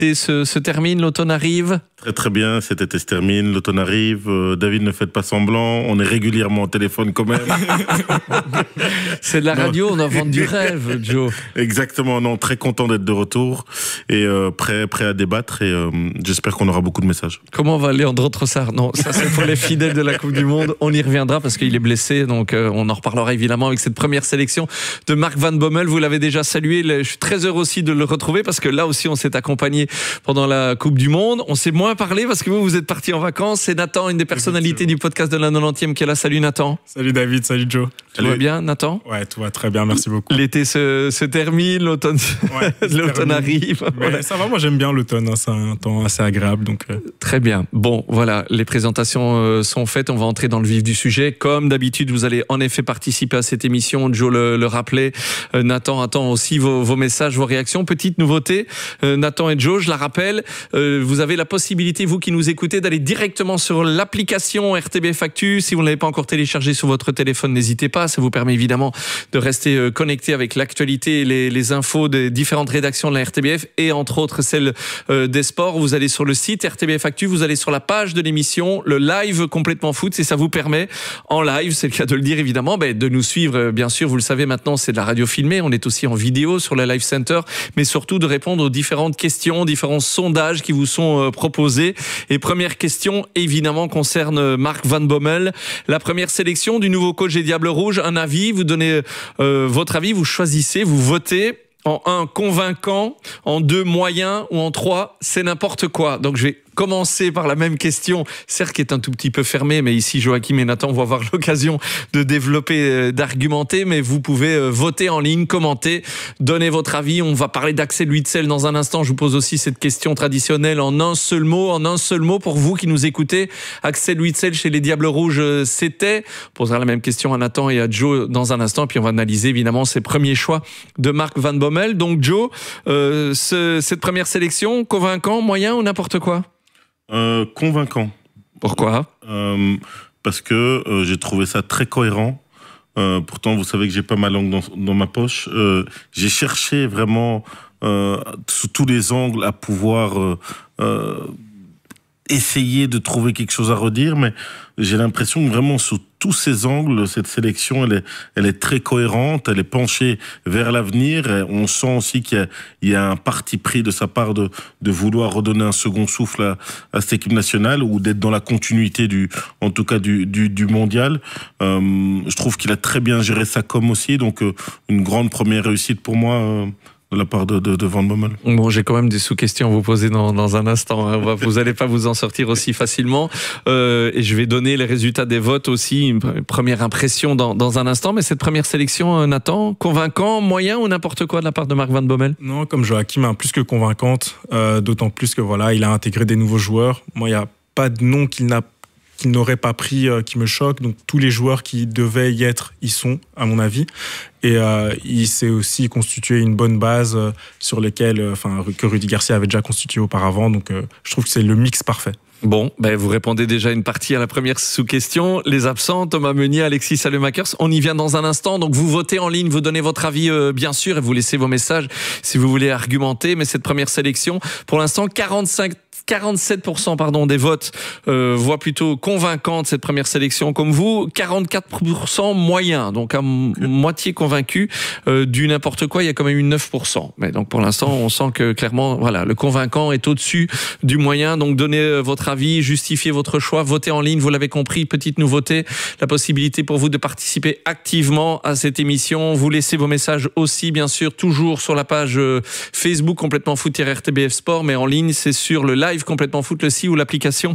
L'été se termine, l'automne arrive. Très très bien, cet été se termine, l'automne arrive. David, ne faites pas semblant, on est régulièrement au téléphone quand même. C'est de la radio, on a vendu du rêve, Joe. Exactement, non, très content d'être de retour et prêt à débattre et j'espère qu'on aura beaucoup de messages. Comment va Léandre Trossard? Non, ça c'est pour les fidèles de la Coupe du Monde. On y reviendra parce qu'il est blessé, donc on en reparlera évidemment avec cette première sélection de Mark Van Bommel. Vous l'avez déjà salué, je suis très heureux aussi de le retrouver parce que là aussi on s'est accompagné pendant la Coupe du Monde. On s'est moins parlé parce que vous êtes parti en vacances. C'est Nathan, une des personnalités du podcast de la 90e qui est là. Salut Nathan. Salut David, salut Joe. Tout va bien Nathan? Ouais, tout va très bien, merci beaucoup. L'été se termine, l'automne arrive. Mais ouais. Ça va, moi j'aime bien l'automne, hein, c'est un temps assez agréable. Donc, Très bien. Bon, voilà, les présentations sont faites. On va entrer dans le vif du sujet. Comme d'habitude, vous allez en effet participer à cette émission. Joe le rappelait. Nathan attend aussi vos messages, vos réactions. Petite nouveauté, Nathan et Joe, je la rappelle, vous avez la possibilité, vous qui nous écoutez, d'aller directement sur l'application RTBF Actu. Si vous ne l'avez pas encore téléchargée sur votre téléphone, n'hésitez pas. Ça vous permet évidemment de rester connecté avec l'actualité et les infos des différentes rédactions de la RTBF et entre autres celles des sports. Vous allez sur le site RTBF Actu, vous allez sur la page de l'émission, le live complètement foot, et ça vous permet en live, c'est le cas de le dire évidemment, de nous suivre. Bien sûr, vous le savez maintenant, c'est de la radio filmée. On est aussi en vidéo sur le Live Center, mais surtout de répondre aux différentes questions, différents sondages qui vous sont proposés. Et première question, évidemment, concerne Mark Van Bommel. La première sélection du nouveau coach des Diables Rouges. Un avis, vous donnez votre avis, vous choisissez, vous votez. En 1, convaincant. En 2, moyen. Ou en 3, c'est n'importe quoi. Donc je vais commencer par la même question, certes qui est un tout petit peu fermée, mais ici Joachim et Nathan vont avoir l'occasion de développer, d'argumenter, mais vous pouvez voter en ligne, commenter, donner votre avis. On va parler d'Axel Witsel dans un instant. Je vous pose aussi cette question traditionnelle en un seul mot pour vous qui nous écoutez. Axel Witsel chez les Diables Rouges, c'était. On posera la même question à Nathan et à Joe dans un instant, puis on va analyser évidemment ces premiers choix de Mark Van Bommel. Donc Joe, cette première sélection, convaincant, moyen ou n'importe quoi? Convaincant. Pourquoi? Parce que j'ai trouvé ça très cohérent. Pourtant, vous savez que j'ai pas ma langue dans ma poche. J'ai cherché vraiment sous tous les angles à pouvoir essayer de trouver quelque chose à redire, mais j'ai l'impression que vraiment sous tous ces angles, cette sélection, elle est très cohérente, elle est penchée vers l'avenir. On sent aussi qu'il y a un parti pris de sa part de vouloir redonner un second souffle à cette équipe nationale ou d'être dans la continuité en tout cas du mondial. Je trouve qu'il a très bien géré sa com aussi, donc une grande première réussite pour moi. De la part de Van Bommel. Bon, j'ai quand même des sous-questions à vous poser dans un instant. Hein. Vous n'allez pas vous en sortir aussi facilement. Et je vais donner les résultats des votes aussi, une première impression dans un instant. Mais cette première sélection, Nathan, convaincant, moyen ou n'importe quoi de la part de Mark Van Bommel? Non, comme Joachim, plus que convaincante. D'autant plus que voilà, il a intégré des nouveaux joueurs. Moi, il n'y a pas de nom qu'il n'aurait pas pris qui me choque. Donc tous les joueurs qui devaient y être, y sont, à mon avis. Et il s'est aussi constitué une bonne base sur lesquelles, que Rudy Garcia avait déjà constitué auparavant. Donc je trouve que c'est le mix parfait. Bon, vous répondez déjà une partie à la première sous-question. Les absents, Thomas Meunier, Alexis Salemakers, on y vient dans un instant. Donc vous votez en ligne, vous donnez votre avis bien sûr et vous laissez vos messages si vous voulez argumenter. Mais cette première sélection, pour l'instant, 47% des votes voient plutôt convaincante cette première sélection comme vous, 44% moyen, donc à moitié convaincu. Du n'importe quoi, il y a quand même eu 9%. Mais donc pour l'instant, on sent que clairement, voilà, le convaincant est au-dessus du moyen. Donc donnez votre avis, justifiez votre choix, votez en ligne, vous l'avez compris, petite nouveauté, la possibilité pour vous de participer activement à cette émission. Vous laissez vos messages aussi, bien sûr, toujours sur la page Facebook complètement foot-RTBF Sport, mais en ligne, c'est sur le live complètement foot, le site ou l'application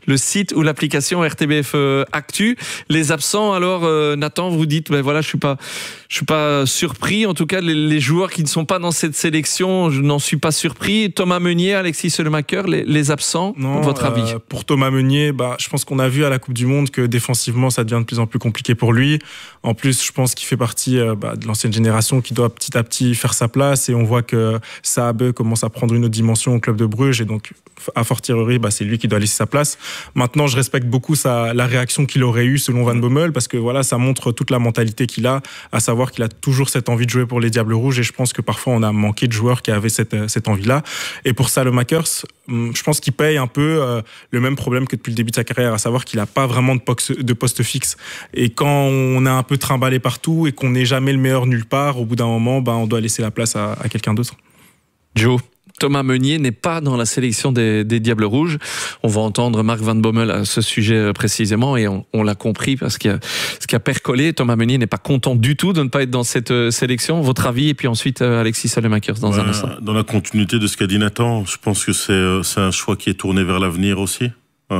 RTBF Actu. Les absents, alors Nathan, vous dites, voilà, je suis pas surpris. En tout cas, les joueurs qui ne sont pas dans cette sélection, je n'en suis pas surpris. Thomas Meunier, Alexis Salemakers, les absents, votre avis? Pour Thomas Meunier, je pense qu'on a vu à la Coupe du Monde que défensivement, ça devient de plus en plus compliqué pour lui. En plus, je pense qu'il fait partie de l'ancienne génération qui doit petit à petit faire sa place, et on voit que Saabe commence à prendre une autre dimension au club de Bruges, et donc a fortiori, c'est lui qui doit laisser sa place. Maintenant, je respecte beaucoup la réaction qu'il aurait eue selon Van Bommel, parce que voilà, ça montre toute la mentalité qu'il a, à savoir qu'il a toujours cette envie de jouer pour les Diables Rouges, et je pense que parfois on a manqué de joueurs qui avaient cette envie-là. Et pour Salemackers, je pense qu'il paye un peu le même problème que depuis le début de sa carrière, à savoir qu'il n'a pas vraiment de poste fixe. Et quand on est un peu trimballé partout et qu'on n'est jamais le meilleur nulle part, au bout d'un moment, on doit laisser la place à quelqu'un d'autre. Joe, Thomas Meunier n'est pas dans la sélection des Diables Rouges. On va entendre Marc Van Bommel à ce sujet précisément, et on l'a compris, parce que ce qui a percolé, Thomas Meunier n'est pas content du tout de ne pas être dans cette sélection. Votre avis, et puis ensuite Alexis Salemackers dans un instant. Dans la continuité de ce qu'a dit Nathan, je pense que c'est un choix qui est tourné vers l'avenir aussi.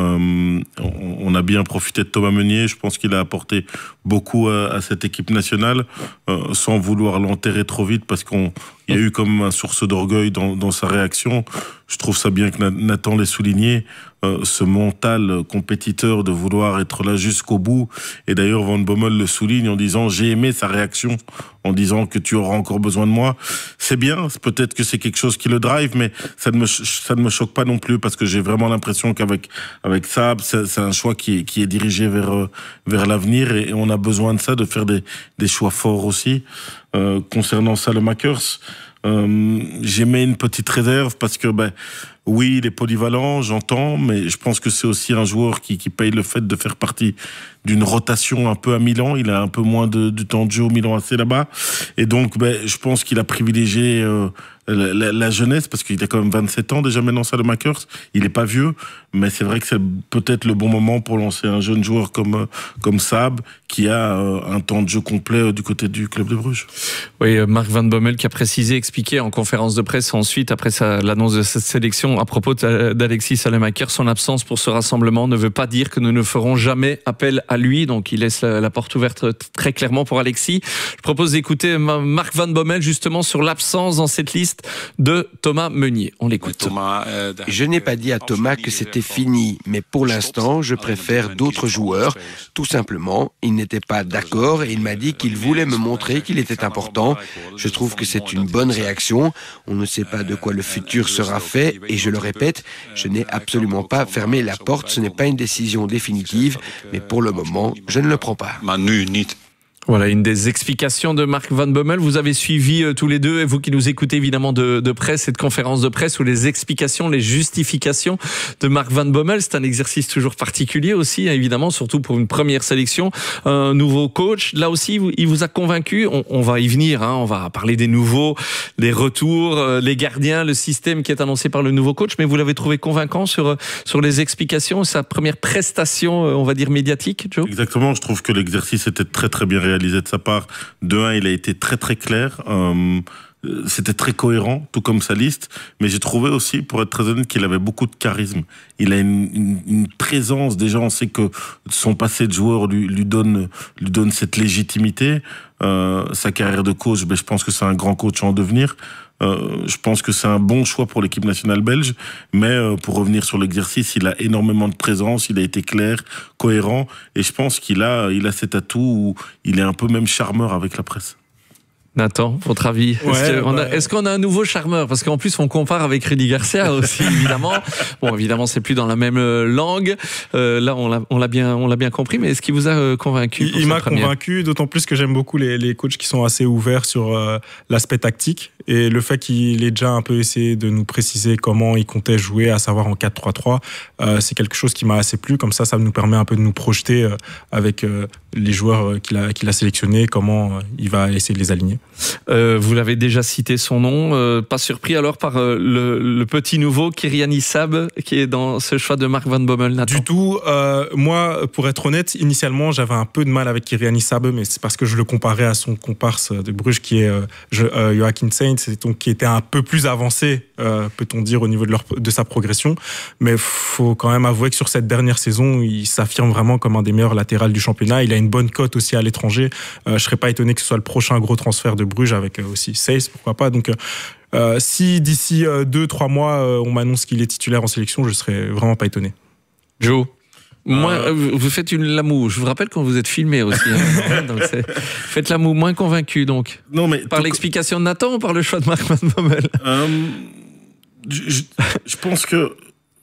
On a bien profité de Thomas Meunier. Je pense qu'il a apporté beaucoup à cette équipe nationale, sans vouloir l'enterrer trop vite, parce qu'il y a eu comme une source d'orgueil dans sa réaction. Je trouve ça bien que Nathan l'ait souligné, ce mental compétiteur de vouloir être là jusqu'au bout. Et d'ailleurs, Van Bommel le souligne en disant « J'ai aimé sa réaction », en disant que tu auras encore besoin de moi. C'est bien, peut-être que c'est quelque chose qui le drive, mais ça ne me choque pas non plus, parce que j'ai vraiment l'impression qu'avec Saab, c'est un choix qui est dirigé vers l'avenir, et on a besoin de ça, de faire des choix forts aussi. Concernant Salemackers, j'émets une petite réserve, parce que oui, il est polyvalent, j'entends, mais je pense que c'est aussi un joueur qui paye le fait de faire partie d'une rotation un peu à Milan. Il a un peu moins de temps de jeu au Milan AC là-bas, et donc je pense qu'il a privilégié la jeunesse, parce qu'il a quand même 27 ans déjà maintenant, Salemackers. Il est pas vieux, mais c'est vrai que c'est peut-être le bon moment pour lancer un jeune joueur comme Saab, qui a un temps de jeu complet du côté du club de Bruges. Oui, Marc Van Bommel qui a précisé, expliqué en conférence de presse ensuite, après l'annonce de cette sélection, à propos d'Alexis Salemackers, son absence pour ce rassemblement ne veut pas dire que nous ne ferons jamais appel à lui. Donc il laisse la porte ouverte très clairement pour Alexis. Je propose d'écouter Marc Van Bommel justement sur l'absence dans cette liste de Thomas Meunier. On l'écoute. Je n'ai pas dit à Thomas que c'était fini, mais pour l'instant, je préfère d'autres joueurs. Tout simplement, il n'était pas d'accord, et il m'a dit qu'il voulait me montrer qu'il était important. Je trouve que c'est une bonne réaction. On ne sait pas de quoi le futur sera fait, et je le répète, je n'ai absolument pas fermé la porte. Ce n'est pas une décision définitive, mais pour le moment, je ne le prends pas. Voilà une des explications de Marc Van Bommel. Vous avez suivi tous les deux, et vous qui nous écoutez évidemment de près, cette conférence de presse où les explications, les justifications de Marc Van Bommel. C'est un exercice toujours particulier aussi, évidemment, surtout pour une première sélection. Un nouveau coach, là aussi, il vous a convaincu. On va y venir, on va parler des nouveaux, des retours, les gardiens, le système qui est annoncé par le nouveau coach, mais vous l'avez trouvé convaincant sur les explications, sa première prestation, on va dire, médiatique, Joe? Exactement, je trouve que l'exercice était très très bien réalisé de sa part. De un, il a été très très clair, c'était très cohérent, tout comme sa liste, mais j'ai trouvé aussi, pour être très honnête, qu'il avait beaucoup de charisme. Il a une présence, déjà on sait que son passé de joueur lui donne cette légitimité. Sa carrière de coach, je pense que c'est un grand coach en devenir. Je pense que c'est un bon choix pour l'équipe nationale belge, mais pour revenir sur l'exercice, il a énormément de présence, il a été clair, cohérent, et je pense qu'il a cet atout où il est un peu même charmeur avec la presse. Nathan, votre avis? Est-ce qu'on a un nouveau charmeur? Parce qu'en plus, on compare avec Rudy Garcia aussi, évidemment. Bon, évidemment, c'est plus dans la même langue. Là, on l'a bien compris. Mais est-ce qu'il vous a convaincu? Il m'a convaincu, d'autant plus que j'aime beaucoup les coachs qui sont assez ouverts sur l'aspect tactique. Et le fait qu'il ait déjà un peu essayé de nous préciser comment il comptait jouer, à savoir en 4-3-3, c'est quelque chose qui m'a assez plu. Comme ça nous permet un peu de nous projeter avec les joueurs qu'il a sélectionnés, comment il va essayer de les aligner. Vous l'avez déjà cité son nom, pas surpris alors par le petit nouveau Kyriani Saab qui est dans ce choix de Marc Van Bommel, Nathan? Du tout. Moi, pour être honnête, initialement j'avais un peu de mal avec Kyriani Saab, mais c'est parce que je le comparais à son comparse de Bruges qui est Joachim Sainz, qui était un peu plus avancé, peut-on dire, au niveau de sa progression. Mais faut quand même avouer que sur cette dernière saison, il s'affirme vraiment comme un des meilleurs latérales du championnat. Il a une bonne cote aussi à l'étranger. Je serais pas étonné que ce soit le prochain gros transfert de Bruges, avec aussi Seyss, pourquoi pas. Donc si d'ici 2-3 mois on m'annonce qu'il est titulaire en sélection, je serais vraiment pas étonné. Joe, vous faites la moue. Je vous rappelle quand vous êtes filmé aussi. Donc faites la moue, moins convaincu donc. Non, mais par l'explication de Nathan ou par le choix de Marc Van Bommel? Je pense que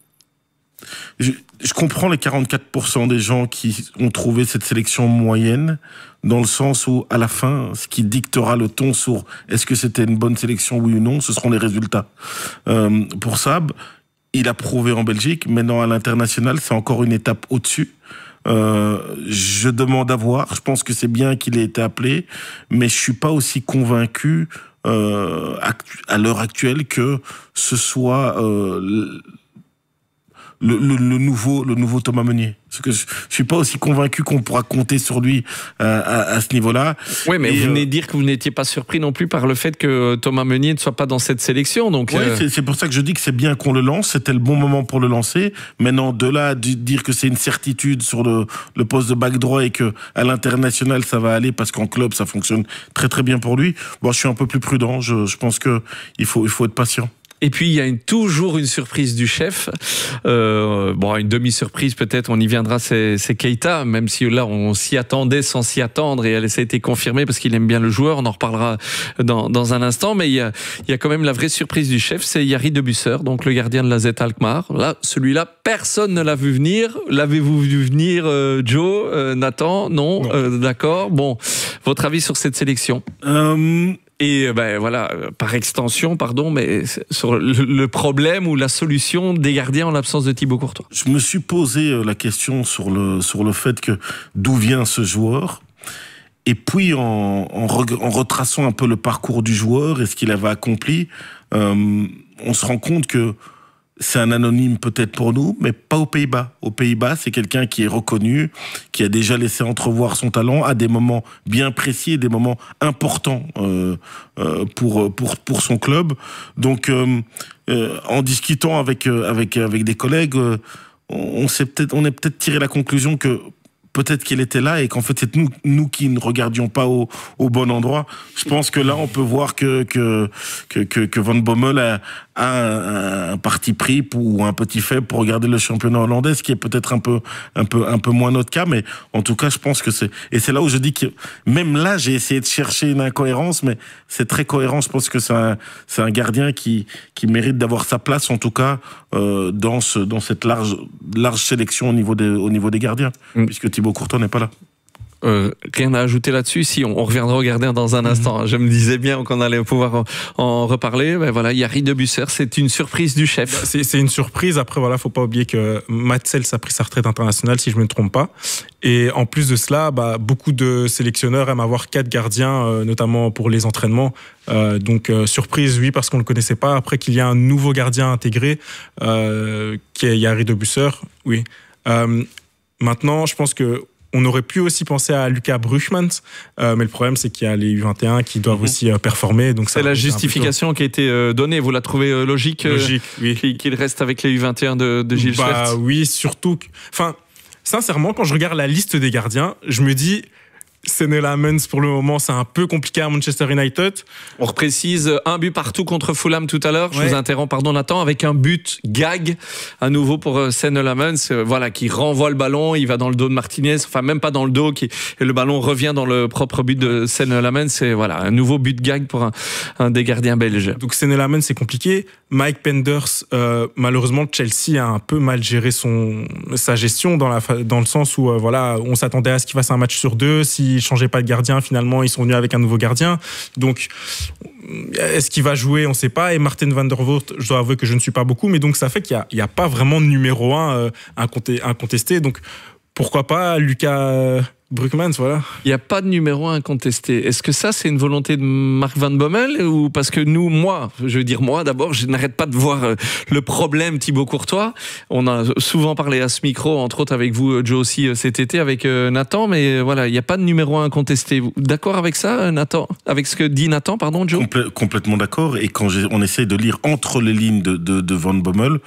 Je comprends les 44% des gens qui ont trouvé cette sélection moyenne, dans le sens où, à la fin, ce qui dictera le ton sur est-ce que c'était une bonne sélection, oui ou non, ce seront les résultats. Pour Sab, il a prouvé en Belgique, maintenant à l'international, c'est encore une étape au-dessus. Je demande à voir, je pense que c'est bien qu'il ait été appelé, mais je suis pas aussi convaincu à l'heure actuelle que ce soit le nouveau Thomas Meunier. Parce que je suis pas aussi convaincu qu'on pourra compter sur lui à ce niveau-là. Oui, mais vous venez de dire que vous n'étiez pas surpris non plus par le fait que Thomas Meunier ne soit pas dans cette sélection. Donc c'est pour ça que je dis que c'est bien qu'on le lance. C'était le bon moment pour le lancer. Maintenant, de là à dire que c'est une certitude sur le poste de back droit et que à l'international ça va aller parce qu'en club ça fonctionne très très bien pour lui. Bon, je suis un peu plus prudent. Je pense que il faut être patient. Et puis, il y a toujours une surprise du chef. Une demi-surprise peut-être, on y viendra, c'est Keita, même si là, on s'y attendait sans s'y attendre et ça a été confirmé parce qu'il aime bien le joueur. On en reparlera dans un instant. Mais il y a quand même la vraie surprise du chef, c'est Jari De Busscher, donc le gardien de l'AZ Alkmaar. Là, celui-là, personne ne l'a vu venir. L'avez-vous vu venir, Joe, Nathan? Non. D'accord. Bon, votre avis sur cette sélection? Et par extension, mais sur le problème ou la solution des gardiens en l'absence de Thibaut Courtois. Je me suis posé la question sur le fait que d'où vient ce joueur. Et puis en retraçant un peu le parcours du joueur et ce qu'il avait accompli, on se rend compte que c'est un anonyme peut-être pour nous, mais pas aux Pays-Bas. Aux Pays-Bas, c'est quelqu'un qui est reconnu, qui a déjà laissé entrevoir son talent à des moments bien précis et des moments importants pour son club. Donc, en discutant avec des collègues, on est peut-être tiré la conclusion que peut-être qu'il était là et qu'en fait c'est nous qui ne regardions pas au bon endroit. Je pense que là on peut voir que Van Bommel a un parti pris ou un petit faible pour regarder le championnat hollandais, ce qui est peut-être un peu moins notre cas, mais en tout cas je pense que c'est là où je dis que même là j'ai essayé de chercher une incohérence, mais c'est très cohérent. Je pense que c'est un gardien qui mérite d'avoir sa place en tout cas dans cette large sélection au niveau des gardiens, puisque Thibaut Courtois n'est pas là. Rien à ajouter là-dessus. Si on reviendra au gardien dans un instant. Je me disais bien qu'on allait pouvoir en reparler. Jari De Busscher, c'est une surprise du chef. C'est une surprise. Après, faut pas oublier que Matsels a pris sa retraite internationale, si je me trompe pas. Et en plus de cela, beaucoup de sélectionneurs aiment avoir 4 gardiens, notamment pour les entraînements. Donc surprise, oui, parce qu'on le connaissait pas. Après qu'il y a un nouveau gardien intégré, qui est Jari De Busscher, oui. Maintenant, je pense que on aurait pu aussi penser à Lucas Brugmans, mais le problème c'est qu'il y a les U21 qui doivent aussi performer. Donc c'est la justification qui a été donnée. Vous la trouvez logique, oui. Qu'il reste avec les U21 de Gilles Schwertz? Oui, surtout. Sincèrement, quand je regarde la liste des gardiens, je me dis. Senne Lammens, pour le moment, c'est un peu compliqué à Manchester United. On reprécise un but partout contre Fulham tout à l'heure. Je vous interromps, pardon Nathan, avec un but gag à nouveau pour Senne Lammens, qui renvoie le ballon, il va dans le dos de Martinez, même pas dans le dos, et le ballon revient dans le propre but de Senne Lammens. C'est un nouveau but gag pour un des gardiens belges. Donc Senne Lammens, c'est compliqué. Mike Penders, malheureusement, Chelsea a un peu mal géré sa gestion dans le sens où on s'attendait à ce qu'il fasse un match sur 2. S'il changeait pas de gardien, finalement ils sont venus avec un nouveau gardien. Donc est-ce qu'il va jouer, on sait pas. Et Martin van der Voort, je dois avouer que je ne suis pas beaucoup, mais donc ça fait qu'il y a pas vraiment de numéro 1 incontesté. Donc pourquoi pas Lucas Brugmans, voilà. Il n'y a pas de numéro 1 incontesté. Est-ce que ça, c'est une volonté de Mark Van Bommel ou parce que moi d'abord, je n'arrête pas de voir le problème Thibaut Courtois. On a souvent parlé à ce micro, entre autres avec vous, Joe aussi, cet été, avec Nathan, mais il n'y a pas de numéro 1 incontesté. D'accord avec ça, Nathan? Avec ce que dit Nathan, pardon, Joe? Complètement d'accord. Et quand on essaye de lire entre les lignes de Van Bommel,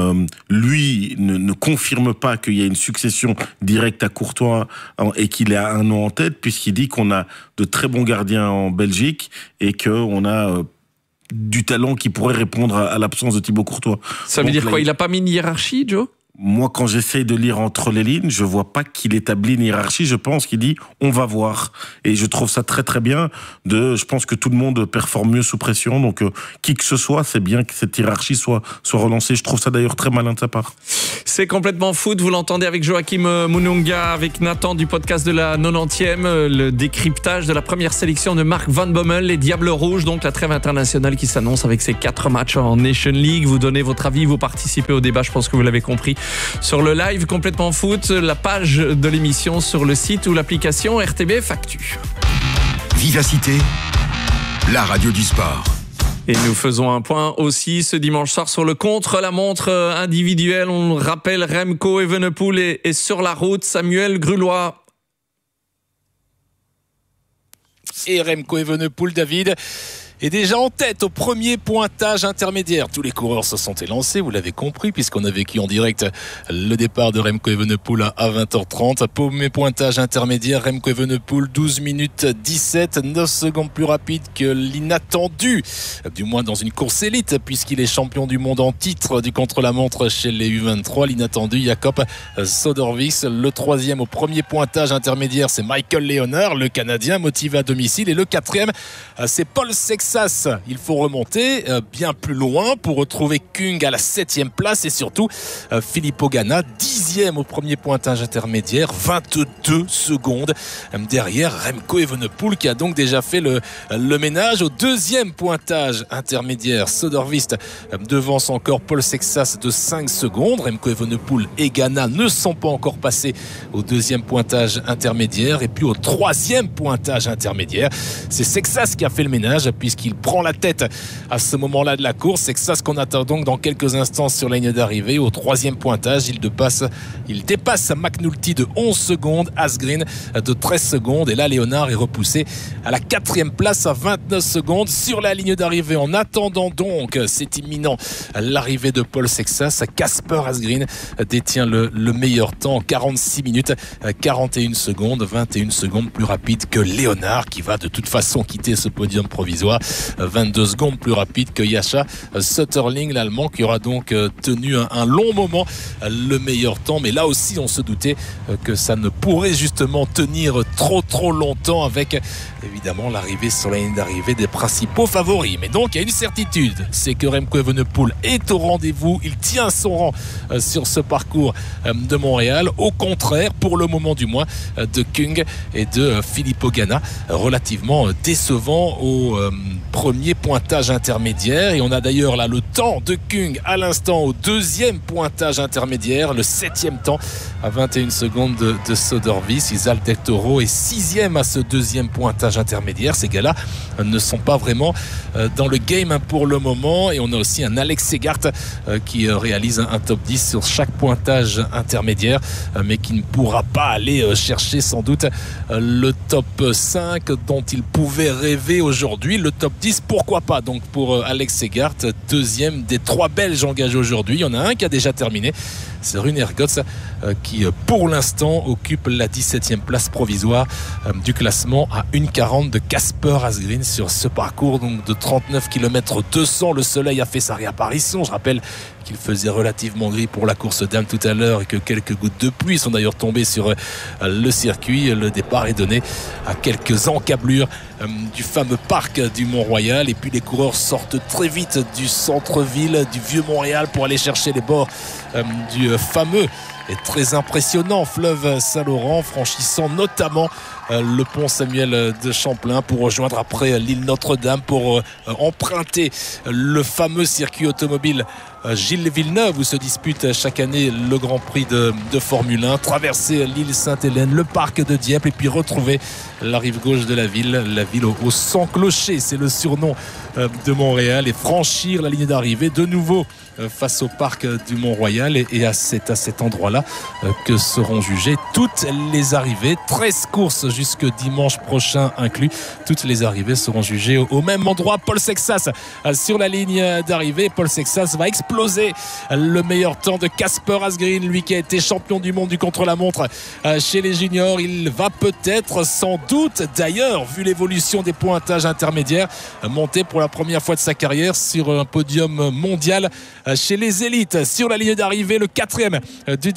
lui ne confirme pas qu'il y a une succession directe à Courtois et qu'il a un nom en tête, puisqu'il dit qu'on a de très bons gardiens en Belgique et qu'on a du talent qui pourrait répondre à l'absence de Thibaut Courtois. Ça veut dire quoi? Il n'a pas mis une hiérarchie, Joe? Moi, quand j'essaye de lire entre les lignes, je vois pas qu'il établit une hiérarchie. Je pense qu'il dit on va voir. Et je trouve ça très très bien. Je pense que tout le monde performe mieux sous pression. Donc qui que ce soit, c'est bien que cette hiérarchie soit relancée. Je trouve ça d'ailleurs très malin de sa part. C'est complètement foot, vous l'entendez avec Joachim Moununga, avec Nathan du podcast de la 90e, le décryptage de la première sélection de Marc Van Bommel, les Diables Rouges, donc la trêve internationale qui s'annonce avec ses 4 matchs en Nation League. Vous donnez votre avis, vous participez au débat, je pense que vous l'avez compris, sur le live complètement foot, la page de l'émission sur le site ou l'application RTBF Actu. Vivacité, la radio du sport. Et nous faisons un point aussi ce dimanche soir sur le contre-la-montre individuel. On rappelle, Remco Evenepoel est sur la route. Samuel Grulois. Et Remco Evenepoel, David, est déjà en tête au premier pointage intermédiaire. Tous les coureurs se sont élancés, vous l'avez compris, puisqu'on a vécu en direct le départ de Remco Evenepoel à 20h30. Premier pointage intermédiaire, Remco Evenepoel, 12 minutes 17, 9 secondes plus rapide que l'inattendu, du moins dans une course élite, puisqu'il est champion du monde en titre du contre-la-montre chez les U23. L'inattendu, Jakob Sodervix. Le troisième au premier pointage intermédiaire, c'est Michael Leonard, le Canadien, motivé à domicile. Et le quatrième, c'est Paul Sexas. Il faut remonter bien plus loin pour retrouver Kung à la 7e place et surtout Filippo Ganna 10e au premier pointage intermédiaire, 22 secondes derrière Remco Evenepoel, qui a donc déjà fait le ménage au deuxième pointage intermédiaire. Sodervist devance encore Paul Sexas de 5 secondes. Remco Evenepoel et Ganna ne sont pas encore passés au deuxième pointage intermédiaire, et puis au troisième pointage intermédiaire, c'est Sexas qui a fait le ménage puisqu'il prend la tête à ce moment-là de la course. C'est ça ce qu'on attend donc dans quelques instants sur la ligne d'arrivée. Au troisième pointage, il dépasse McNulty de 11 secondes, Asgreen de 13 secondes, et là Léonard est repoussé à la 4e place à 29 secondes sur la ligne d'arrivée. En attendant donc, c'est imminent, l'arrivée de Paul Sexas. Casper Asgreen détient le meilleur temps en 46 minutes 41 secondes, 21 secondes plus rapide que Léonard, qui va de toute façon quitter ce podium provisoire. 22 secondes plus rapide que Yasha Sutterling, l'Allemand, qui aura donc tenu un long moment le meilleur temps. Mais là aussi, on se doutait que ça ne pourrait justement tenir trop longtemps, avec évidemment l'arrivée sur la ligne d'arrivée des principaux favoris. Mais donc, il y a une certitude, c'est que Remco Evenepoel est au rendez-vous. Il tient son rang sur ce parcours de Montréal, au contraire, pour le moment du moins, de Kung et de Filippo Ganna, relativement décevant au premier pointage intermédiaire. Et on a d'ailleurs là le temps de Kung à l'instant au deuxième pointage intermédiaire, le 7e temps à 21 secondes de Sodervix. Isal Del Toro est 6e à ce deuxième pointage intermédiaire. Ces gars-là ne sont pas vraiment dans le game pour le moment. Et on a aussi un Alex Segart qui réalise un top 10 sur chaque pointage intermédiaire, mais qui ne pourra pas aller chercher sans doute le top 5 dont il pouvait rêver aujourd'hui. Le top 10, pourquoi pas donc pour Alex Segart, deuxième des 3 Belges engagés aujourd'hui. Il y en a un qui a déjà terminé, c'est Rune Ergots, qui pour l'instant occupe la 17e place provisoire du classement à 1,40 de Casper Asgreen sur ce parcours donc de 39 km 200. Le soleil a fait sa réapparition. Je rappelle qu'il faisait relativement gris pour la course dame tout à l'heure et que quelques gouttes de pluie sont d'ailleurs tombées sur le circuit. Le départ est donné à quelques encablures du fameux parc du Mont-Royal, et puis les coureurs sortent très vite du centre-ville du Vieux-Montréal pour aller chercher les bords du fameux et très impressionnant fleuve Saint-Laurent, franchissant notamment le pont Samuel de Champlain pour rejoindre après l'île Notre-Dame pour emprunter le fameux circuit automobile Gilles Villeneuve où se dispute chaque année le Grand Prix de Formule 1, traverser l'île Sainte-Hélène, le parc de Dieppe, et puis retrouver la rive gauche de la ville au 100 clochers, c'est le surnom de Montréal, et franchir la ligne d'arrivée de nouveau face au parc du Mont-Royal, et c'est à cet endroit-là que seront jugées toutes les arrivées. 13 courses jusque dimanche prochain inclus. Toutes les arrivées seront jugées au même endroit. Paul Sexas sur la ligne d'arrivée. Paul Sexas va exploser le meilleur temps de Casper Asgreen, lui qui a été champion du monde du contre-la-montre chez les juniors. Il va peut-être, sans doute d'ailleurs, vu l'évolution des pointages intermédiaires, monter pour la première fois de sa carrière sur un podium mondial chez les élites. Sur la ligne d'arrivée, le 4e du dernier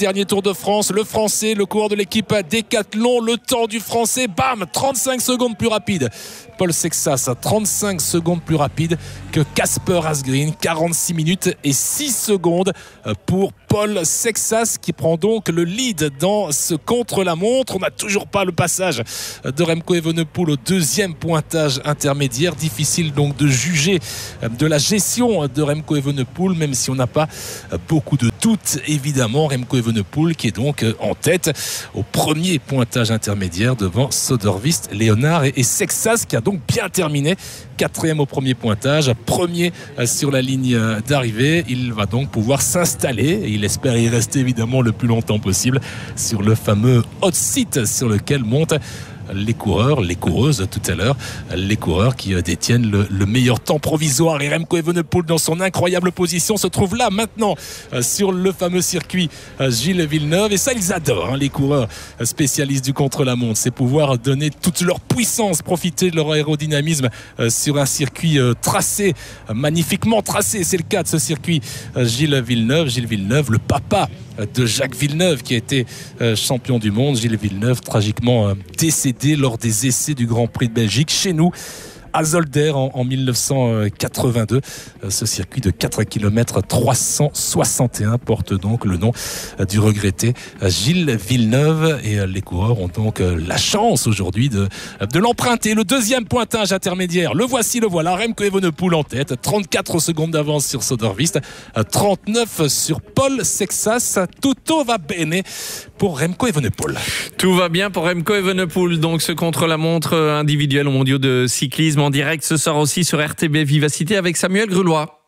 dernier Tour de France. Le Français, le coureur de l'équipe Décathlon, le temps du Français, bam, 35 secondes plus rapide. Paul Sexas, 35 secondes plus rapide que Casper Asgreen, 46 minutes et 6 secondes pour Paul Sexas qui prend donc le lead dans ce contre-la-montre. On n'a toujours pas le passage de Remco Evenepoel au deuxième pointage intermédiaire. Difficile donc de juger de la gestion de Remco Evenepoel, même si on n'a pas beaucoup de doutes évidemment. Remco Evenepoel qui est donc en tête au premier pointage intermédiaire devant Sodervist, Léonard et Sexas qui a donc bien terminé. 4e au premier pointage, premier sur la ligne d'arrivée. Il va donc pouvoir s'installer et il espère y rester évidemment le plus longtemps possible sur le fameux hot seat sur lequel montent les coureurs, les coureuses tout à l'heure, les coureurs qui détiennent le meilleur temps provisoire. Et Remco Evenepoel dans son incroyable position se trouve là maintenant sur le fameux circuit Gilles Villeneuve. Et ça ils adorent, les coureurs spécialistes du contre-la-montre, c'est pouvoir donner toute leur puissance, profiter de leur aérodynamisme sur un circuit tracé, magnifiquement tracé. C'est le cas de ce circuit Gilles Villeneuve, le papa de Jacques Villeneuve qui a été champion du monde. Gilles Villeneuve tragiquement décédé lors des essais du Grand Prix de Belgique chez nous à Zolder en 1982. Ce circuit de 4 km 361 porte donc le nom du regretté Gilles Villeneuve et les coureurs ont donc la chance aujourd'hui de l'emprunter. Le deuxième pointage intermédiaire, le voilà, Remco Evenepoel en tête, 34 secondes d'avance sur Sodervist, 39 sur Paul Sexas. Tutto va bene pour Remco Evenepoel. Tout va bien pour Remco Evenepoel, donc ce contre-la-montre individuel aux mondiaux de cyclisme en direct ce soir aussi sur RTB Vivacité avec Samuel Grulois.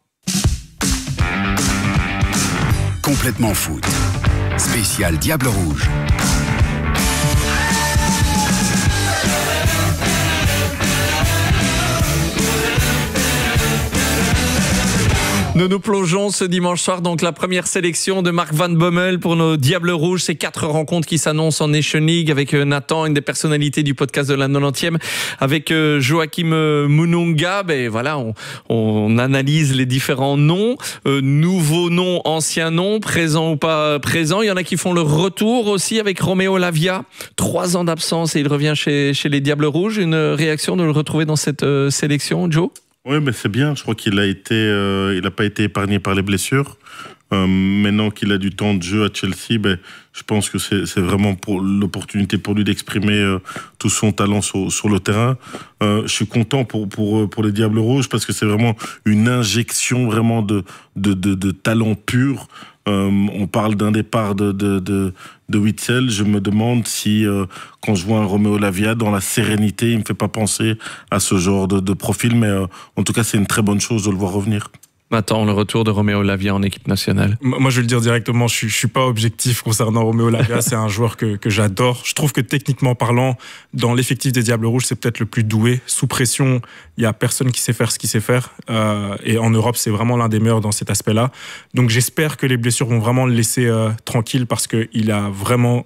Complètement foot. Spécial Diable Rouge. Nous nous plongeons ce dimanche soir, donc la première sélection de Mark Van Bommel pour nos Diables Rouges. Ces 4 rencontres qui s'annoncent en Nation League avec Nathan, une des personnalités du podcast de la 90e, avec Joachim Mununga. Ben voilà, on analyse les différents noms, nouveaux noms, anciens noms, présents ou pas présents. Il y en a qui font le retour aussi avec Roméo Lavia. 3 ans d'absence et il revient chez les Diables Rouges. Une réaction de le retrouver dans cette sélection, Joe? Oui, mais c'est bien. Je crois qu'il a il n'a pas été épargné par les blessures. Maintenant qu'il a du temps de jeu à Chelsea, je pense que c'est vraiment pour l'opportunité pour lui d'exprimer tout son talent sur le terrain. Je suis content pour les Diables Rouges parce que c'est vraiment une injection vraiment de talent pur. On parle d'un départ de Witzel. Je me demande si, quand je vois un Roméo Lavia dans la sérénité, il me fait pas penser à ce genre de profil. Mais en tout cas, c'est une très bonne chose de le voir revenir. Attends, le retour de Roméo Lavia en équipe nationale. Moi, je vais le dire directement, je suis pas objectif concernant Roméo Lavia. C'est un joueur que j'adore. Je trouve que techniquement parlant, dans l'effectif des Diables Rouges, c'est peut-être le plus doué. Sous pression, il y a personne qui sait faire ce qu'il sait faire. Et en Europe, c'est vraiment l'un des meilleurs dans cet aspect-là. Donc, j'espère que les blessures vont vraiment le laisser tranquille parce qu'il a vraiment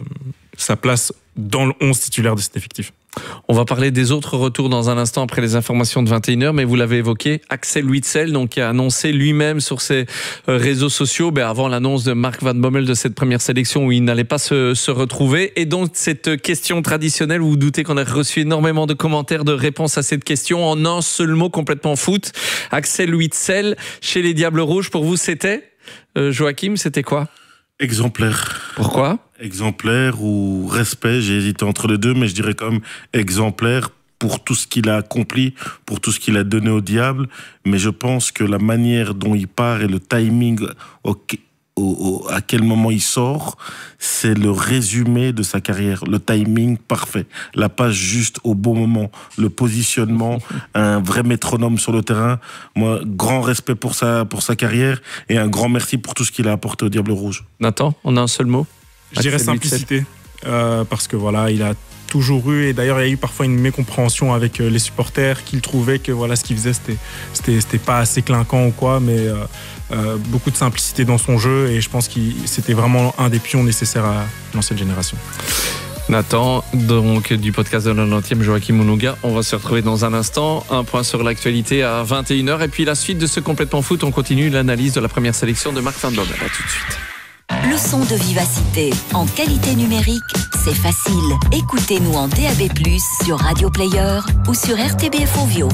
sa place dans le 11 titulaire de cet effectif. On va parler des autres retours dans un instant après les informations de 21h, mais vous l'avez évoqué, Axel Witsel, donc qui a annoncé lui-même sur ses réseaux sociaux, avant l'annonce de Mark Van Bommel de cette première sélection où il n'allait pas se retrouver. Et donc cette question traditionnelle, vous vous doutez qu'on a reçu énormément de commentaires, de réponses à cette question en un seul mot complètement foot. Axel Witsel chez les Diables Rouges, pour vous c'était Joachim, c'était quoi? Exemplaire. Pourquoi? Exemplaire ou respect, j'ai hésité entre les deux, mais je dirais quand même exemplaire pour tout ce qu'il a accompli, pour tout ce qu'il a donné au diable. Mais je pense que la manière dont il part et le timing à quel moment il sort, c'est le résumé de sa carrière. Le timing parfait, la passe juste au bon moment, le positionnement, un vrai métronome sur le terrain. Moi, grand respect pour sa carrière et un grand merci pour tout ce qu'il a apporté au Diable Rouge. Nathan, on a un seul mot? Je dirais simplicité, parce que voilà, il a toujours eu, et d'ailleurs il y a eu parfois une mécompréhension avec les supporters qu'il trouvait que voilà, ce qu'il faisait c'était pas assez clinquant ou quoi, mais beaucoup de simplicité dans son jeu et je pense que c'était vraiment un des pions nécessaires à l'ancienne génération. Nathan, donc du podcast de la 90e, Joachim Mununga. On va se retrouver dans un instant. Un point sur l'actualité à 21h et puis la suite de ce Complètement Foot. On continue l'analyse de la première sélection de Mark Van Bommel. À tout de suite. le son de Vivacité. En qualité numérique, c'est facile. Écoutez-nous en DAB+, sur Radio Player ou sur RTBF Ovio.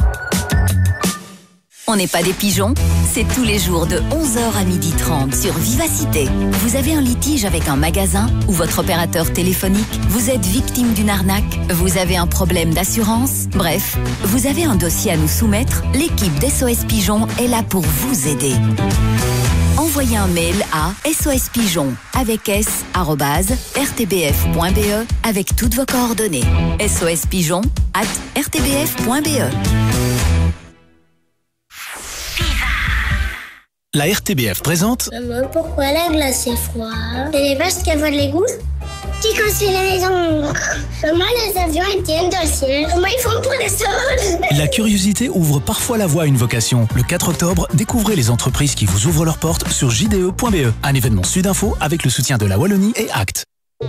On n'est pas des pigeons, c'est tous les jours de 11h à 12h30 sur Vivacité. Vous avez un litige avec un magasin ou votre opérateur téléphonique? Vous êtes victime d'une arnaque? Vous avez un problème d'assurance? Bref, vous avez un dossier à nous soumettre? L'équipe d'SOS Pigeon est là pour vous aider. Envoyez un mail à sospigeon avec s@rtbf.be avec toutes vos coordonnées. sospigeon@rtbf.be. La RTBF présente. Maman, pourquoi la glace est froide? C'est parce qu'elle vole les gouttes qui construisent la maison. Comment les avions tiennent dans le ciel? Comment ils font pour descendre? La curiosité ouvre parfois la voie à une vocation. Le 4 octobre, découvrez les entreprises qui vous ouvrent leurs portes sur jde.be. Un événement Sudinfo avec le soutien de la Wallonie et Act.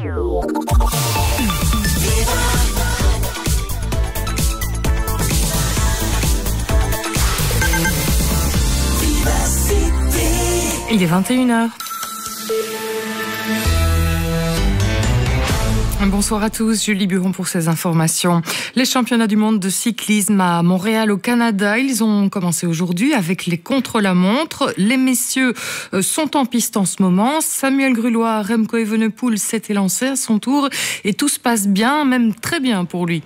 Il est 21h. Bonsoir à tous, Julie Buron pour ces informations. Les championnats du monde de cyclisme à Montréal au Canada, ils ont commencé aujourd'hui avec les contre-la-montre. Les messieurs sont en piste en ce moment. Samuel Grulois, Remco Evenepoel s'était lancé à son tour et tout se passe bien, même très bien pour lui.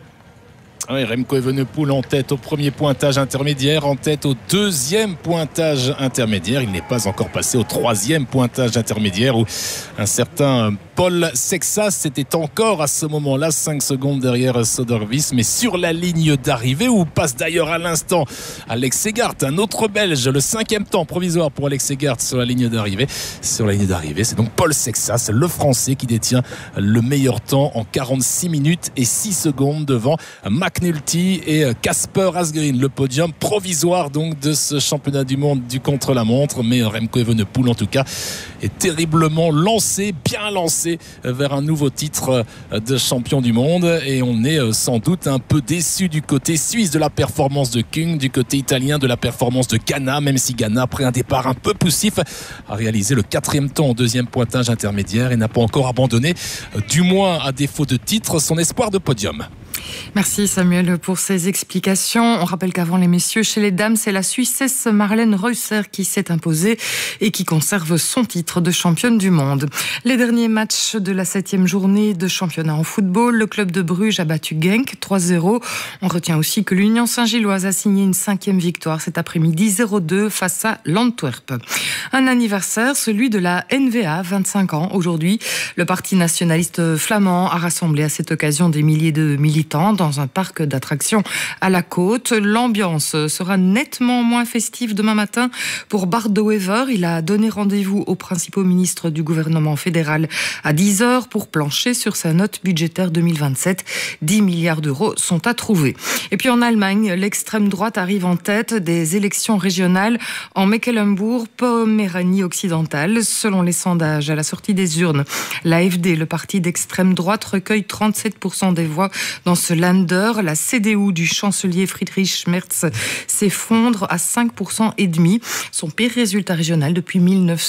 Oui, Remco Evenepoel en tête au premier pointage intermédiaire, en tête au deuxième pointage intermédiaire. Il n'est pas encore passé au troisième pointage intermédiaire où un certain Paul Sexas était encore à ce moment-là 5 secondes derrière Sodervis, mais sur la ligne d'arrivée où passe d'ailleurs à l'instant Alex Segart, un autre Belge, le 5e temps provisoire pour Alex Segart sur la ligne d'arrivée. Sur la ligne d'arrivée, c'est donc Paul Sexas, le Français, qui détient le meilleur temps en 46 minutes et 6 secondes devant McNulty et Casper Asgreen. Le podium provisoire donc de ce championnat du monde du contre-la-montre, mais Remco Evenepoel en tout cas est terriblement lancé, bien lancé vers un nouveau titre de champion du monde, et on est sans doute un peu déçu du côté suisse de la performance de Kung, du côté italien de la performance de Ganna, même si Ganna, après un départ un peu poussif, a réalisé le 4e temps au deuxième pointage intermédiaire et n'a pas encore abandonné, du moins à défaut de titre, son espoir de podium. Merci Samuel pour ces explications. On rappelle qu'avant les messieurs, chez les dames, c'est la Suissesse Marlène Reusser qui s'est imposée et qui conserve son titre de championne du monde. Les derniers matchs de la 7e journée de championnat en football, le club de Bruges a battu Genk 3-0. On retient aussi que l'Union Saint-Gilloise a signé une 5e victoire cet après-midi 0-2 face à l'Antwerp. Un anniversaire, celui de la NVA, 25 ans aujourd'hui. Le parti nationaliste flamand a rassemblé à cette occasion des milliers de militants dans un parc d'attractions à la Côte. L'ambiance sera nettement moins festive demain matin pour Bart De Wever. Il a donné rendez-vous aux principaux ministres du gouvernement fédéral à 10h pour plancher sur sa note budgétaire 2027. 10 milliards d'euros sont à trouver. Et puis en Allemagne, l'extrême droite arrive en tête des élections régionales en Mecklembourg-Poméranie occidentale. Selon les sondages à la sortie des urnes, l'AfD, le parti d'extrême droite, recueille 37% des voix dans ce Länder. La CDU du chancelier Friedrich Merz s'effondre à 5% et demi. Son pire résultat régional depuis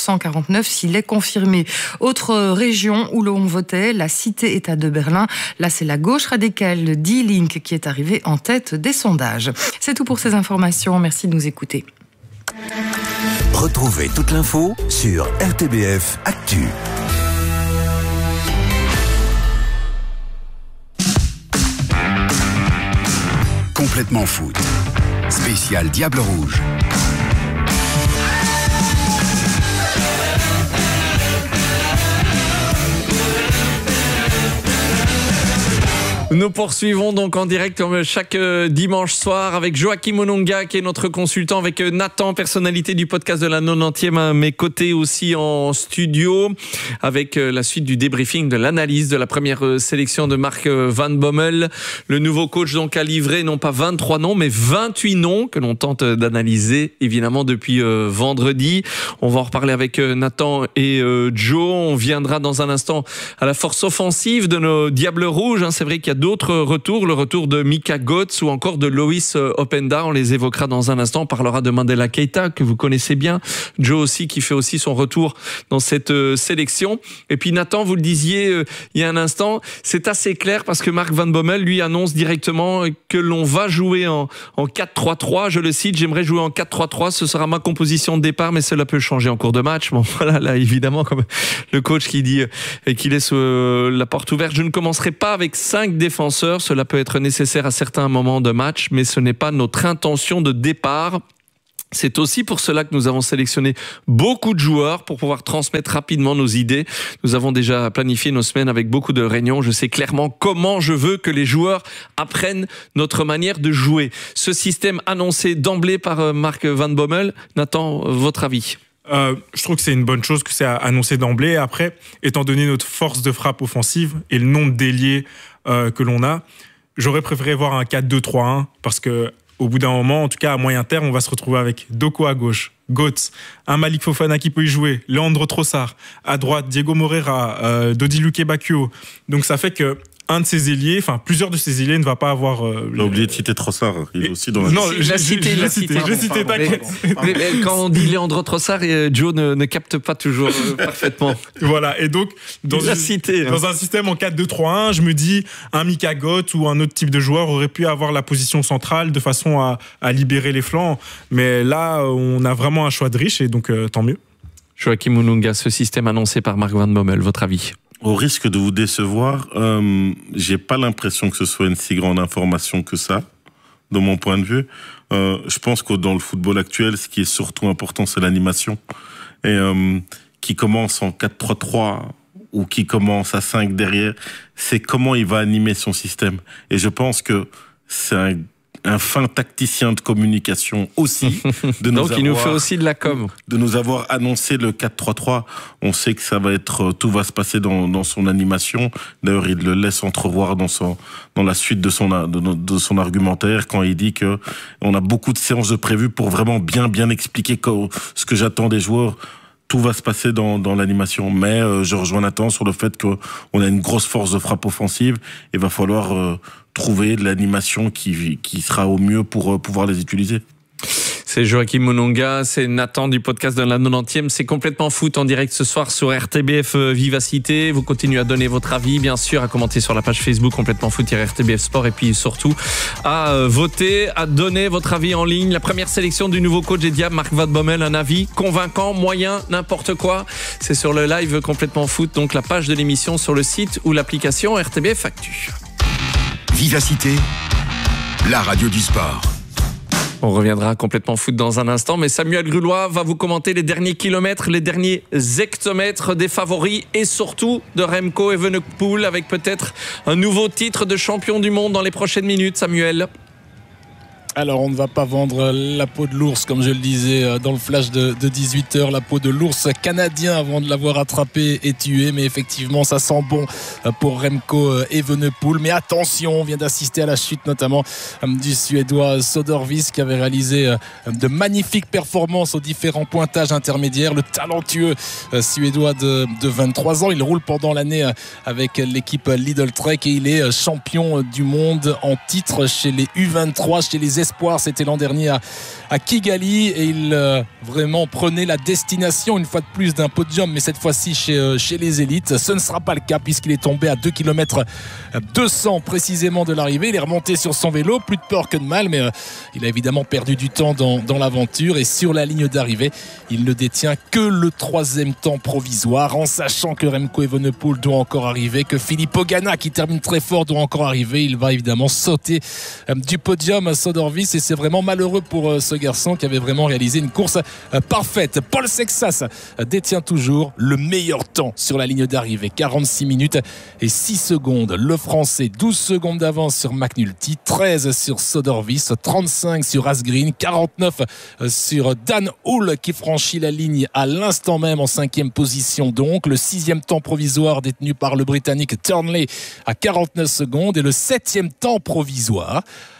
1949, s'il est confirmé. Autre région où l'on votait, la cité-État de Berlin. Là, c'est la gauche radicale Die Linke qui est arrivée en tête des sondages. C'est tout pour ces informations. Merci de nous écouter. Retrouvez toute l'info sur RTBF Actu. Complètement foot. Spécial Diable Rouge. Nous poursuivons donc en direct comme chaque dimanche soir avec Joachim Ononga qui est notre consultant, avec Nathan, personnalité du podcast de la 90e à mes côtés aussi en studio, avec la suite du débriefing, de l'analyse de la première sélection de Mark Van Bommel. Le nouveau coach donc a livré non pas 23 noms mais 28 noms que l'on tente d'analyser évidemment depuis vendredi. On va en reparler avec Nathan et Joe. On viendra dans un instant à la force offensive de nos Diables Rouges. C'est vrai qu'il y a d'autres retours, le retour de Mika Götze ou encore de Loïs Openda. On les évoquera dans un instant. On parlera de Mandela Keita, que vous connaissez bien. Joe aussi, qui fait aussi son retour dans cette sélection. Et puis Nathan, vous le disiez il y a un instant, c'est assez clair parce que Mark Van Bommel, lui, annonce directement que l'on va jouer en 4-3-3. Je le cite, j'aimerais jouer en 4-3-3. Ce sera ma composition de départ, mais cela peut changer en cours de match. Bon, voilà, là, évidemment, comme le coach qui dit et qui laisse la porte ouverte, je ne commencerai pas avec 5 défenseurs. Cela peut être nécessaire à certains moments de match, mais ce n'est pas notre intention de départ. C'est aussi pour cela que nous avons sélectionné beaucoup de joueurs pour pouvoir transmettre rapidement nos idées. Nous avons déjà planifié nos semaines avec beaucoup de réunions. Je sais clairement comment je veux que les joueurs apprennent notre manière de jouer. Ce système annoncé d'emblée par Mark Van Bommel, Nathan, votre avis ? Je trouve que c'est une bonne chose que c'est annoncé d'emblée. Après, étant donné notre force de frappe offensive et le nombre d'ailiers que l'on a, j'aurais préféré voir un 4-2-3-1 parce que au bout d'un moment, en tout cas à moyen terme, on va se retrouver avec Doku à gauche, Götze, un Malik Fofana qui peut y jouer, Leandro Trossard, à droite, Diego Moreira, Dodi Luque Bacchio. Donc ça fait que plusieurs de ces ailiers ne va pas avoir... On a oublié de citer Trossard, il est aussi dans la... Non, j'ai cité, t'inquiète. Mais quand on dit Leandro Trossard, Joe ne capte pas toujours parfaitement. Voilà, et donc, dans un système en 4-2-3-1, je me dis, un Mika Götze ou un autre type de joueur aurait pu avoir la position centrale de façon à libérer les flancs. Mais là, on a vraiment un choix de riche, et donc tant mieux. Joachim Mununga, ce système annoncé par Mark Van Bommel, votre avis ? Au risque de vous décevoir, j'ai pas l'impression que ce soit une si grande information que ça, de mon point de vue. Je pense que dans le football actuel, ce qui est surtout important, c'est l'animation. Et qui commence en 4-3-3 ou qui commence à 5 derrière, c'est comment il va animer son système. Et je pense que c'est un fin tacticien de communication aussi. Donc il nous fait aussi de la com. De nous avoir annoncé le 4-3-3. On sait que ça va être, tout va se passer dans son animation. D'ailleurs, il le laisse entrevoir dans la suite de son argumentaire quand il dit que on a beaucoup de séances de prévues pour vraiment bien expliquer ce que j'attends des joueurs. Tout va se passer dans l'animation. Mais je rejoins Nathan sur le fait qu'on a une grosse force de frappe offensive. Il va falloir trouver de l'animation qui sera au mieux pour pouvoir les utiliser. C'est Joachim Mununga, c'est Nathan du podcast de la 90e. C'est complètement foot en direct ce soir sur RTBF Vivacité. Vous continuez à donner votre avis, bien sûr, à commenter sur la page Facebook complètement foot-RTBF Sport et puis surtout à voter, à donner votre avis en ligne. La première sélection du nouveau coach des Diables, Mark Van Bommel, un avis convaincant, moyen, n'importe quoi. C'est sur le live complètement foot, donc la page de l'émission sur le site ou l'application RTBF Actu. Vivacité, la radio du sport. On reviendra complètement foot dans un instant, mais Samuel Grulois va vous commenter les derniers kilomètres, les derniers hectomètres des favoris et surtout de Remco Evenepoel avec peut-être un nouveau titre de champion du monde dans les prochaines minutes. Samuel. Alors on ne va pas vendre la peau de l'ours comme je le disais dans le flash de 18h, la peau de l'ours canadien avant de l'avoir attrapé et tué, mais effectivement ça sent bon pour Remco Evenepoel. Mais attention, on vient d'assister à la chute notamment du Suédois Söderqvist qui avait réalisé de magnifiques performances aux différents pointages intermédiaires. Le talentueux Suédois de 23 ans, il roule pendant l'année avec l'équipe Lidl Trek et il est champion du monde en titre chez les U23, chez les espoirs. C'était l'an dernier à Kigali et il vraiment prenait la destination une fois de plus d'un podium, mais cette fois-ci chez les élites. Ce ne sera pas le cas puisqu'il est tombé à 2 km 200 précisément de l'arrivée. Il est remonté sur son vélo, plus de peur que de mal, mais il a évidemment perdu du temps dans l'aventure et sur la ligne d'arrivée, il ne détient que le 3e temps provisoire en sachant que Remco Evenepoel doit encore arriver, que Filippo Ganna qui termine très fort doit encore arriver. Il va évidemment sauter du podium à Söderqvist et c'est vraiment malheureux pour ce garçon qui avait vraiment réalisé une course parfaite. Paul Sexas détient toujours le meilleur temps sur la ligne d'arrivée, 46 minutes et 6 secondes. Le Français, 12 secondes d'avance sur McNulty, 13 sur Söderqvist, 35 sur Asgreen, 49 sur Dan Hull qui franchit la ligne à l'instant même en 5e position. Donc le 6e temps provisoire détenu par le Britannique Turnley à 49 secondes et le 7e temps provisoire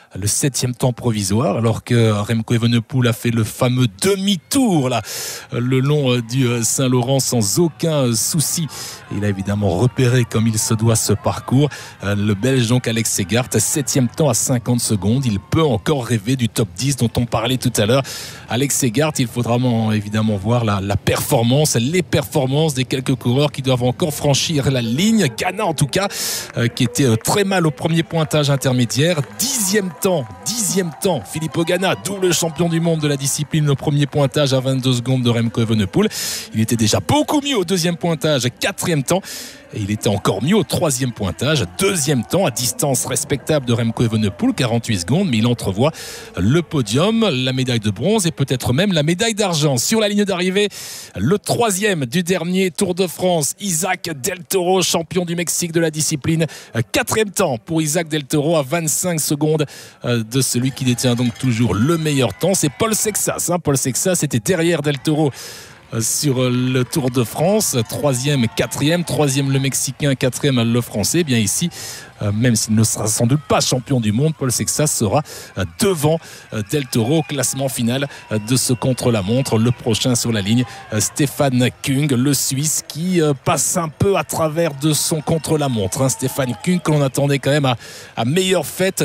le 7e temps provisoire, alors que Remco Evenepoel a fait le fameux demi-tour là, le long du Saint-Laurent sans aucun souci. Il a évidemment repéré comme il se doit ce parcours. Le Belge donc Alex Segart, 7e temps à 50 secondes. Il peut encore rêver du top 10 dont on parlait tout à l'heure. Alex Segart, il faudra évidemment voir la performance, les performances des quelques coureurs qui doivent encore franchir la ligne. Ganna en tout cas, qui était très mal au premier pointage intermédiaire. 10e temps, Filippo Ganna, double champion du monde de la discipline, au premier pointage à 22 secondes de Remco Evenepoel. Il était déjà beaucoup mieux au deuxième pointage, 4e temps. Et il était encore mieux au 3e pointage, 2e temps à distance respectable de Remco Evenepoel, 48 secondes, mais il entrevoit le podium, la médaille de bronze et peut-être même la médaille d'argent. Sur la ligne d'arrivée, le 3e du dernier Tour de France, Isaac Del Toro, champion du Mexique de la discipline. 4e temps pour Isaac Del Toro à 25 secondes de celui qui détient donc toujours le meilleur temps. C'est Paul Sexas. Paul Sexas était derrière Del Toro sur le Tour de France, 3e, 4e, 3e le Mexicain, 4e le Français. Bien ici, même s'il ne sera sans doute pas champion du monde, Paul Sexas sera devant Del Toro au classement final de ce contre-la-montre. Le prochain sur la ligne, Stefan Kung, le Suisse, qui passe un peu à travers de son contre-la-montre. Stefan Kung, que l'on attendait quand même à meilleure fête,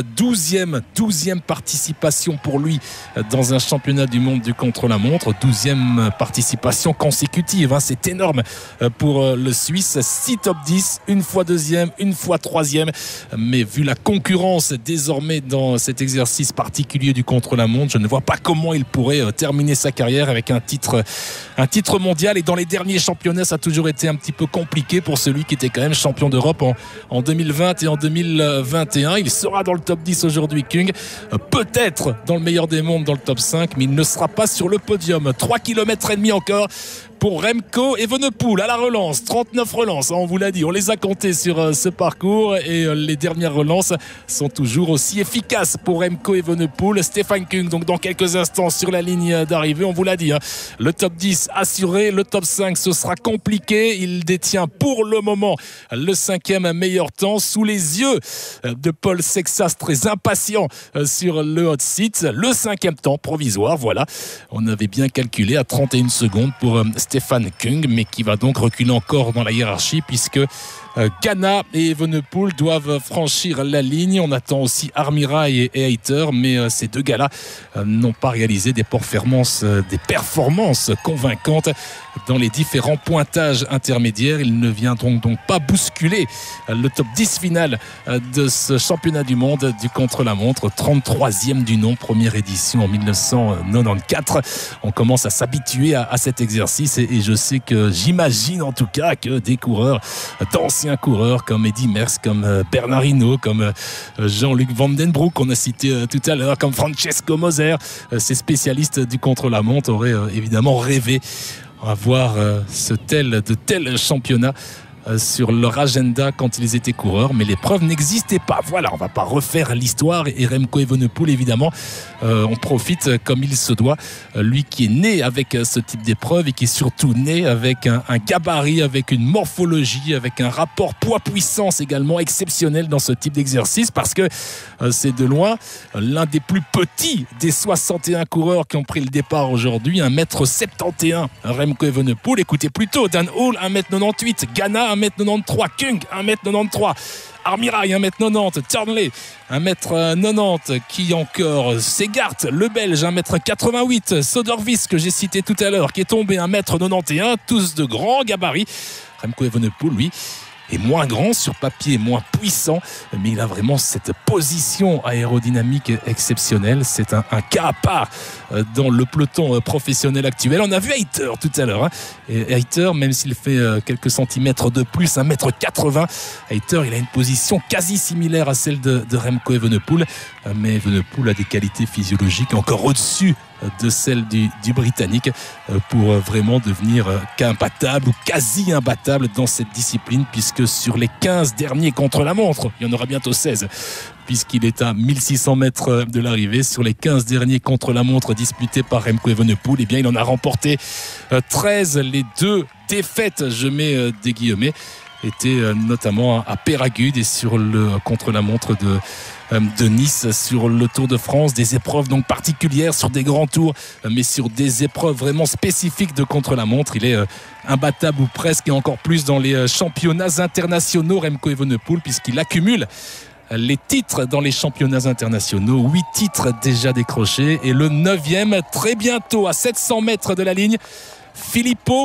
12e participation pour lui dans un championnat du monde du contre-la-montre, 12e participation consécutive, c'est énorme pour le Suisse. 6 top 10, une fois 2e, une fois 3e, mais vu la concurrence désormais dans cet exercice particulier du contre-la-montre, je ne vois pas comment il pourrait terminer sa carrière avec un titre mondial. Et dans les derniers championnats, ça a toujours été un petit peu compliqué pour celui qui était quand même champion d'Europe en 2020 et en 2021. Il sera dans le top 10 aujourd'hui, Kung, peut-être dans le meilleur des mondes dans le top 5, mais il ne sera pas sur le podium. 3 km et demi encore pour Remco Evenepoel à la relance. 39 relances, on vous l'a dit, on les a comptées sur ce parcours et les dernières relances sont toujours aussi efficaces pour Remco Evenepoel. Stefan Kung donc dans quelques instants sur la ligne d'arrivée, on vous l'a dit, le top 10 assuré, le top 5 ce sera compliqué. Il détient pour le moment le 5e meilleur temps sous les yeux de Paul Sexas, très impatient sur le hot seat. Le 5e temps provisoire, voilà, on avait bien calculé à 31 secondes pour Stefan Kung, mais qui va donc reculer encore dans la hiérarchie puisque Ganna et Evenepoel doivent franchir la ligne. On attend aussi Armirail et Hayter, mais ces deux gars-là n'ont pas réalisé des performances convaincantes dans les différents pointages intermédiaires. Il ne vient donc pas bousculer le top 10 final de ce championnat du monde du contre-la-montre, 33e du nom, première édition en 1994. On commence à s'habituer à cet exercice et je sais que j'imagine en tout cas que des coureurs, d'anciens coureurs comme Eddy Merckx, comme Bernard Hinault, comme Jean-Luc Vandenbroek qu'on a cité tout à l'heure, comme Francesco Moser, ces spécialistes du contre-la-montre auraient évidemment rêvé à voir de tels championnats sur leur agenda quand ils étaient coureurs, mais l'épreuve n'existait pas. Voilà, on va pas refaire l'histoire et Remco Evenepoel évidemment on profite comme il se doit, lui qui est né avec ce type d'épreuve et qui est surtout né avec un gabarit, avec une morphologie, avec un rapport poids-puissance également exceptionnel dans ce type d'exercice, parce que c'est de loin l'un des plus petits des 61 coureurs qui ont pris le départ aujourd'hui, 1m71 Remco Evenepoel. Écoutez plutôt, Dan Hall 1m98, Ganna 1m93, Kung 1m93, Armirail 1m90, Turnley 1m90, qui encore, Segart, le Belge 1m88, Sodervis que j'ai cité tout à l'heure qui est tombé 1m91, tous de grands gabarits. Remco Evenepoel, lui, est moins grand sur papier, moins puissant, mais il a vraiment cette position aérodynamique exceptionnelle. C'est un cas à part dans le peloton professionnel actuel. On a vu Hayter tout à l'heure, et Hayter, même s'il fait quelques centimètres de plus, 1m80, Hayter, il a une position quasi similaire à celle de Remco Evenepoel, mais Evenepoel a des qualités physiologiques encore au-dessus de celle du Britannique pour vraiment devenir qu'imbattable ou quasi imbattable dans cette discipline, puisque sur les 15 derniers contre-la-montre, il y en aura bientôt 16 puisqu'il est à 1600 mètres de l'arrivée, sur les 15 derniers contre-la-montre disputés par Remco Evenepoel, eh bien il en a remporté 13, les 2 défaites, je mets des guillemets, était notamment à Péragude et sur le contre-la-montre de Nice sur le Tour de France. Des épreuves donc particulières sur des grands tours, mais sur des épreuves vraiment spécifiques de contre-la-montre. Il est imbattable ou presque, et encore plus dans les championnats internationaux, Remco Evenepoel, puisqu'il accumule les titres dans les championnats internationaux. 8 titres déjà décrochés, et le 9e très bientôt à 700 mètres de la ligne, Pippo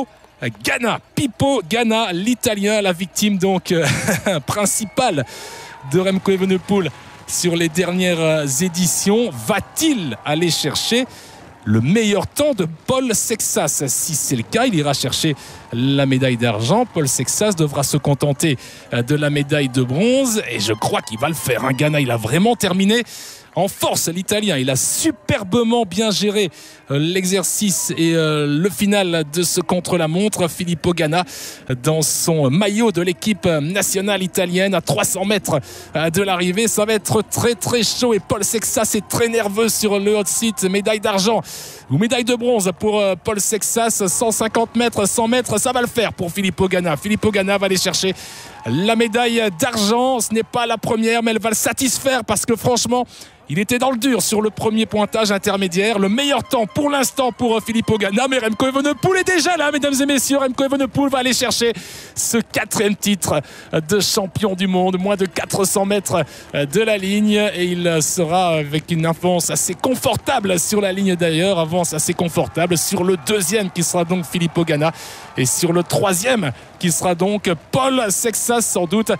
Ganna, l'Italien, la victime donc principale de Remco Evenepoel sur les dernières éditions. Va-t-il aller chercher le meilleur temps de Paul Sexas? Si c'est le cas, il ira chercher la médaille d'argent. Paul Sexas devra se contenter de la médaille de bronze, et je crois qu'il va le faire. Ganna, il a vraiment terminé en force, l'Italien. Il a superbement bien géré l'exercice et le final de ce contre-la-montre. Filippo Ganna dans son maillot de l'équipe nationale italienne à 300 mètres de l'arrivée. Ça va être très très chaud, et Paul Sexas est très nerveux sur le hot seat. Médaille d'argent ou médaille de bronze pour Paul Sexas. 150 mètres, 100 mètres, ça va le faire pour Filippo Ganna. Filippo Ganna va aller chercher la médaille d'argent. Ce n'est pas la première, mais elle va le satisfaire, parce que franchement, il était dans le dur sur le premier pointage intermédiaire. Le meilleur temps pour l'instant pour Filippo Ganna, mais Remco Evenepoel est déjà là, mesdames et messieurs. Remco Evenepoel va aller chercher ce 4e titre de champion du monde, moins de 400 mètres de la ligne, et il sera avec une avance assez confortable sur la ligne d'ailleurs, avance assez confortable sur le 2e qui sera donc Filippo Ganna, et sur le 3e qui sera donc Paul Sexas, sans doute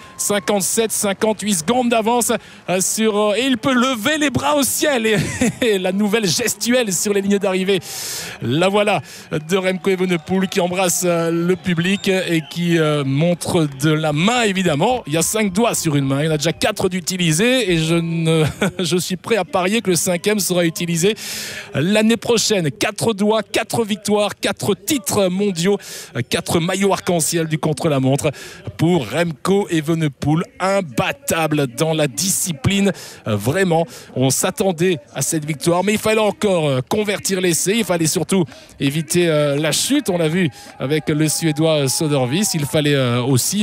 57-58 secondes d'avance sur, et il peut lever les bras au ciel, et la nouvelle gestuelle sur les lignes d'arrivée, la voilà, de Remco Evenepoel qui embrasse le public et qui montre de la main, évidemment. Il y a 5 doigts sur une main, il y en a déjà 4 d'utilisés, et je suis prêt à parier que le 5e sera utilisé l'année prochaine. 4 doigts, 4 victoires, 4 titres mondiaux, 4 maillots arc-en-ciel du contre-la-montre pour Remco Evenepoel, imbattable dans la discipline. Vraiment, on s'attendait à cette victoire, mais il fallait encore convertir l'essai, il fallait surtout éviter la chute. On l'a vu avec le Suédois Söderqvist. Il fallait aussi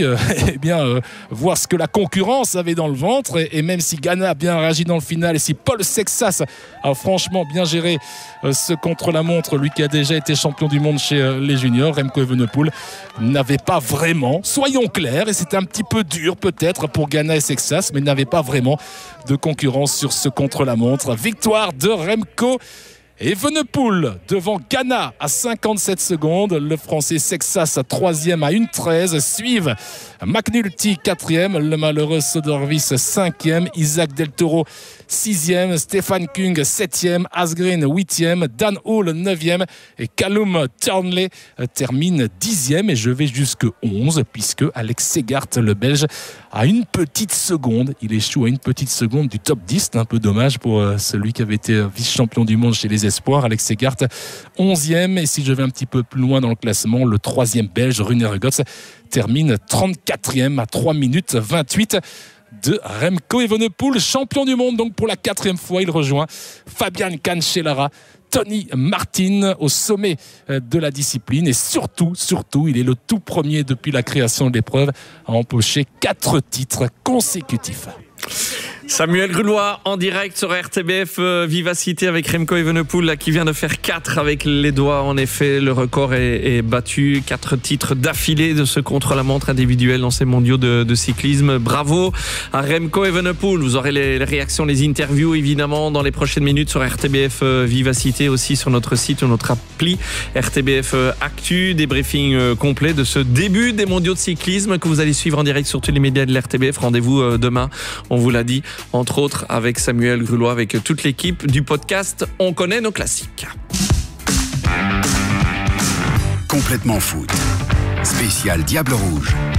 voir ce que la concurrence avait dans le ventre, et même si Ganna a bien réagi dans le final, et si Paul Sexas a franchement bien géré ce contre-la-montre, lui qui a déjà été champion du monde chez les juniors, Remco Evenepoel n'avait pas vraiment, soyons clairs, et c'était un petit peu dur peut-être pour Ganna et Sexas, mais n'avait pas vraiment de concurrence sur ce contre-la-montre. Victoire de Remco Evenepoel devant Ganna à 57 secondes. Le Français Sexas 3e à 1,13. Suivent McNulty 4e, le malheureux Söderqvist 5e, Isaac Del Toro 6e, Stefan Kung 7e, Asgreen 8e, Dan Hall 9e, et Callum Turnley termine 10e, et je vais jusque 11, puisque Alex Segart, le Belge, à une petite seconde, il échoue à une petite seconde du top 10. C'est un peu dommage pour celui qui avait été vice-champion du monde chez les espoirs. Alex Segart 11e, et si je vais un petit peu plus loin dans le classement, le 3e Belge Rune Regots termine 34e à 3 minutes 28 de Remco Evenepoel, champion du monde donc pour la 4e fois. Il rejoint Fabian Cancellara, Tony Martin au sommet de la discipline, et surtout, il est le tout premier depuis la création de l'épreuve à empocher 4 titres consécutifs. Samuel Grulois en direct sur RTBF Vivacité avec Remco Evenepoel là, qui vient de faire 4 avec les doigts. En effet, le record est battu. 4 titres d'affilée de ce contre-la-montre individuel dans ces mondiaux de cyclisme. Bravo à Remco Evenepoel. Vous aurez les réactions, les interviews évidemment dans les prochaines minutes sur RTBF Vivacité, aussi sur notre site ou notre appli RTBF Actu. Des briefings complets de ce début des mondiaux de cyclisme que vous allez suivre en direct sur tous les médias de l'RTBF. Rendez-vous demain, on vous l'a dit, entre autres avec Samuel Grulois, avec toute l'équipe du podcast On connaît nos classiques. Complètement foot. Spécial Diable Rouge.